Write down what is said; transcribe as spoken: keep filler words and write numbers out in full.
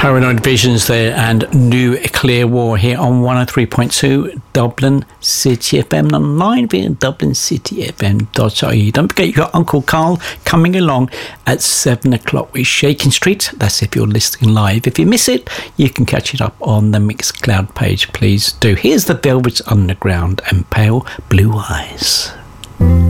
Paranoid Visions there and Nuclear War here on one oh three point two Dublin City F M, online via dublin city f m dot I E. Don't forget you've got Uncle Carl coming along at seven o'clock with Shaking Street. That's if you're listening live. If you miss it, you can catch it up on the Mixcloud page. Please do. Here's the Velvet Underground and Pale Blue Eyes.